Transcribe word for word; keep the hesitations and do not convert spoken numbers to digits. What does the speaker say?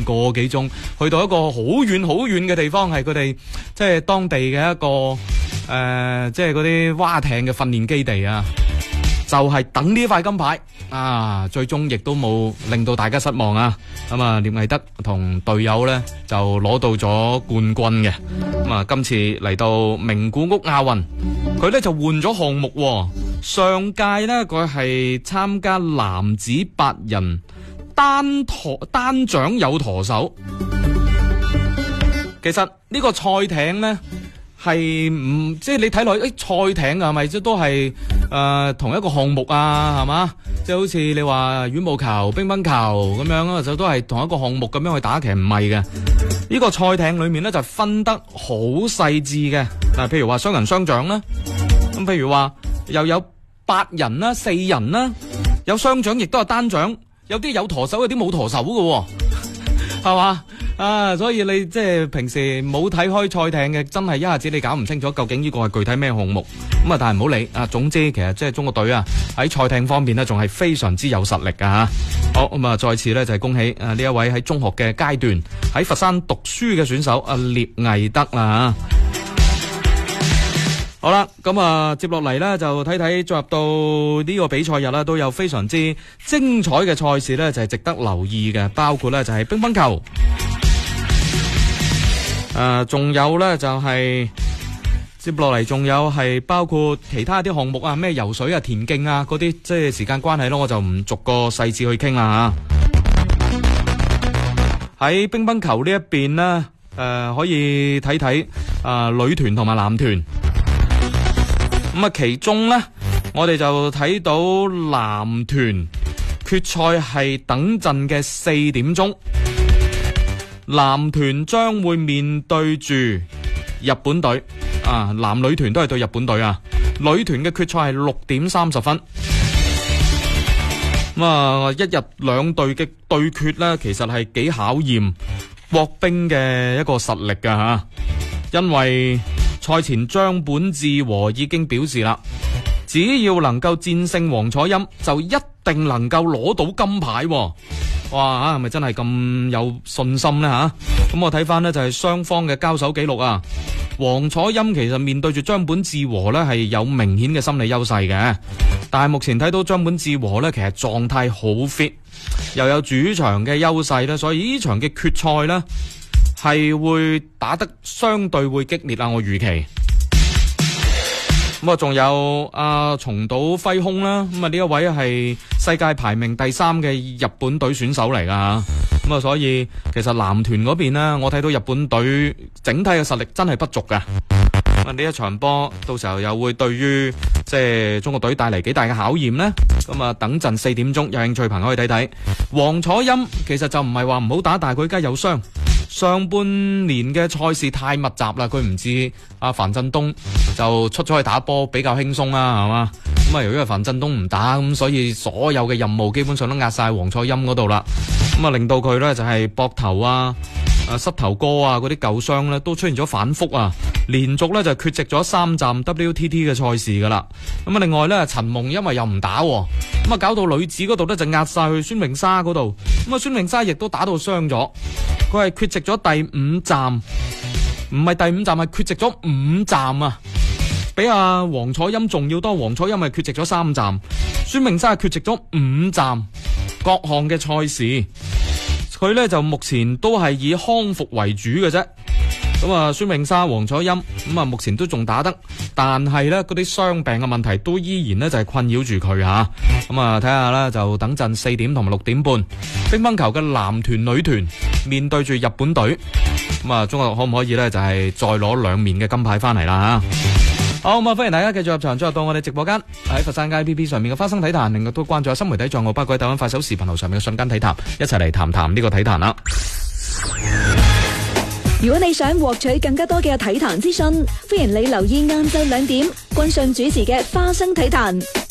個幾鐘，去到一個好遠好遠嘅地方，係佢哋即係當地嘅一個誒、呃，即係嗰啲蛙艇嘅訓練基地啊。就係、是、等呢塊金牌啊，最終亦都冇令到大家失望啊！咁啊，聶毅德同隊友呢就攞到咗冠軍嘅。咁啊，今次嚟到名古屋亞運，佢呢就換咗項目喎。上屆呢，佢係參加男子八人單舵單槳有舵手。其實呢個賽艇呢，係唔即係你睇落誒賽艇啊，係咪即都係誒、呃、同一個項目啊，係嘛？即係好似你話羽毛球、乒乓球咁樣啊，就都係同一個項目咁樣去打，其實唔係嘅。呢個賽艇裏面咧就分得好細緻嘅。嗱，譬如話雙人雙槳啦，咁譬如話又有八人啦、四人啦，有雙槳亦都有單槳，有啲有舵手，有啲冇舵手嘅，係嘛？啊，所以你即係平時冇睇開賽艇嘅，真係一下子你搞唔清楚究竟呢個係具體咩項目。咁啊，但係唔好理啊。總之其實即係中國隊啊喺賽艇方面呢，仲係非常之有實力噶吓。好，咁啊，再次呢，就係恭喜啊呢一位喺中學嘅階段喺佛山讀書嘅選手啊聶毅德啦。好啦，咁啊接落嚟呢，就睇睇進入到呢個比賽日啦，都有非常之精彩嘅賽事呢，就係值得留意嘅，包括呢，就係乒乓球。誒、呃，仲有咧就係、是、接落嚟，仲有係包括其他啲項目啊，咩游水啊、田徑啊嗰啲，即係時間關係咯，我就唔逐個細節去傾啦吓。喺乒乓球呢一邊呢，誒、呃、可以睇睇啊女團同埋男團。咁啊，其中呢，我哋就睇到男團決賽係等陣嘅四點鐘。男團將會面對住日本隊啊，男女團都係對日本隊啊。女團嘅決賽係六點三十分。咁啊，一日兩隊嘅對決呢，其實係幾考驗國乒嘅一個實力噶吓。因為賽前張本智和已經表示啦，只要能夠戰勝王楚欽，就一定能夠攞到金牌。哇，係咪真係咁有信心呢？吓？咁我睇翻呢，就係雙方嘅交手記錄啊。王楚欽其實面對住張本智和呢，係有明顯嘅心理優勢嘅，但係目前睇到張本智和呢，其實狀態好 fit， 又有主場嘅優勢呢，所以呢場嘅決賽呢，係會打得相對會激烈啊，我預期。咁啊，仲有阿松島輝空啦，咁啊呢一位係世界排名第三嘅日本隊選手嚟噶吓，咁啊所以其實男團嗰邊呢，我睇到日本隊整體嘅實力真係不俗噶。咁啊呢一場波到時候又會對於即係中國隊帶嚟幾大嘅考驗呢？咁啊等陣四點鐘有興趣朋友可以睇睇。王楚欽其實就唔係話唔好打，但係佢而家有傷。上半年嘅賽事太密集啦，佢唔似阿樊振東就出咗去打波比較輕鬆啦，係嘛？咁啊，由於樊振東唔打，咁所以所有嘅任務基本上都壓晒王楚欽嗰度啦。咁啊，令到佢咧就係膊頭啊、啊膝頭哥啊嗰啲舊傷咧都出現咗反覆啊，連續咧就缺席咗三站 W T T 嘅賽事噶啦。咁啊，另外咧陳夢因為又唔打，咁啊搞到女子嗰度咧就壓晒去孫穎莎嗰度。咁啊，孫穎莎亦都打到傷咗。佢係缺席咗第五站，唔係第五站，係缺席咗五站啊！比阿王楚欽仲要多，王楚欽係缺席咗三站，孫穎莎係缺席咗五站，各項嘅賽事，佢呢就目前都係以康復為主嘅啫。咁啊，孫穎莎、王楚欽咁啊，目前都仲打得，但係呢嗰啲傷病嘅問題都依然呢就係困擾住佢吓。咁啊，睇下啦，就等陣四點同埋六點半，乒乓球嘅男團、女團面對住日本隊，咁啊，中國可唔可以呢？就係再攞兩面嘅金牌翻嚟啦吓。好，咁啊，歡迎大家繼續入場，進入到我哋直播間喺佛山街 P P 上面嘅花生體壇，另外都關注下新媒體賬號，包括喺抖音、快手、視頻號上面嘅瞬間體壇，一齊嚟談談呢個體壇啦。 如果你想獲取更加多嘅體壇資訊，歡迎你留意晏晝兩點，君信主持嘅花生體壇。